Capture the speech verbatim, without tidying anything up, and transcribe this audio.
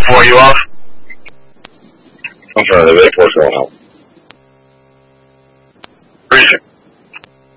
four, you off? I'm trying to make what's going on.